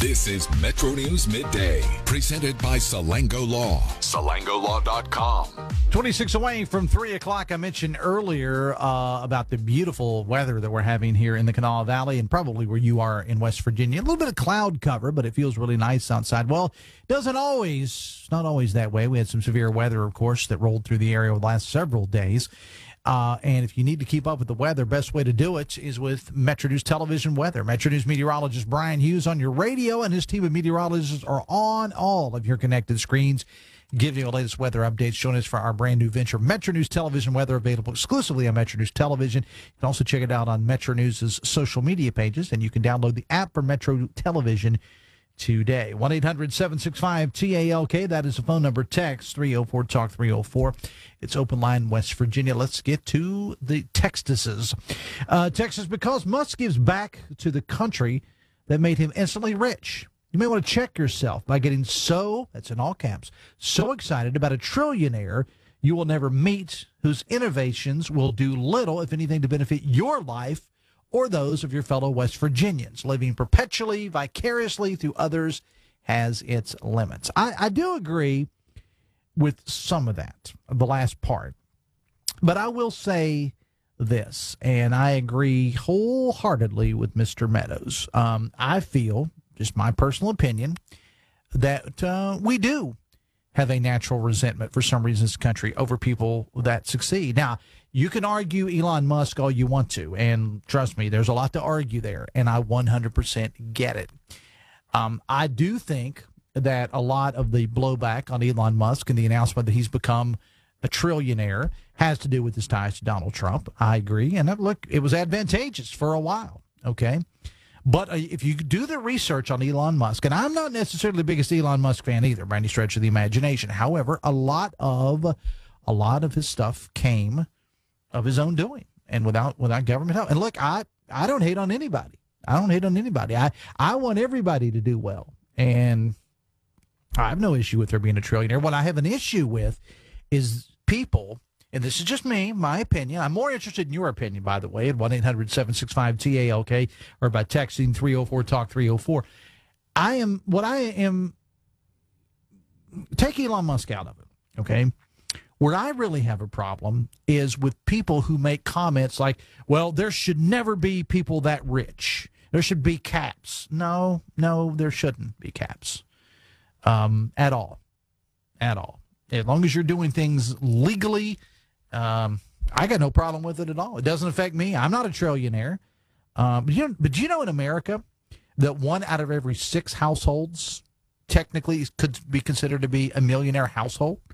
This is Metro News Midday, presented by Salango Law. SalangoLaw.com. 26 away from 3 o'clock. I mentioned earlier about the beautiful weather that we're having here in the Kanawha Valley and probably where you are in West Virginia. A little bit of cloud cover, but it feels really nice outside. Well, it doesn't always, it's not always that way. We had some severe weather, of course, that rolled through the area over the last several days. And if you need to keep up with the weather, best way to do it is with Metro News Television weather. Metro News meteorologist Brian Hughes on your radio, and his team of meteorologists are on all of your connected screens, giving you the latest weather updates. Join us for our brand new venture, Metro News Television weather, available exclusively on Metro News Television. You can also check it out on Metro News' social media pages, and you can download the app for Metro Television today. 1-800-765-TALK. That is the phone number. Text 304-TALK 304. It's open line West Virginia. Let's get to the Texases. Texas, because Musk gives back to the country that made him instantly rich. You may want to check yourself by getting that's in all caps, so excited about a trillionaire you will never meet, whose innovations will do little, if anything, to benefit your life or those of your fellow West Virginians. Living perpetually, vicariously through others has its limits. I do agree with some of that, the last part. But I will say this, and I agree wholeheartedly with Mr. Meadows. I feel, just my personal opinion, that we do have a natural resentment for some reason in this country over people that succeed. Now, you can argue Elon Musk all you want to, and trust me, there's a lot to argue there, and I 100% get it. I do think that a lot of the blowback on Elon Musk and the announcement that he's become a trillionaire has to do with his ties to Donald Trump. I agree, and look, it was advantageous for a while, okay? But if you do the research on Elon Musk, and I'm not necessarily the biggest Elon Musk fan either, by any stretch of the imagination. However, a lot of his stuff came of his own doing and without government help. And look, I don't hate on anybody. I want everybody to do well. And I have no issue with there being a trillionaire. What I have an issue with is people, and this is just me, my opinion. I'm more interested in your opinion, by the way, at 1-800-765-TALK or by texting 304-TALK 304. Take Elon Musk out of it, okay? Where I really have a problem is with people who make comments like, well, there should never be people that rich. There should be caps. No, there shouldn't be caps at all. At all. As long as you're doing things legally, I got no problem with it at all. It doesn't affect me. I'm not a trillionaire. But do you know in America that 1 out of every 6 households technically could be considered to be a millionaire household?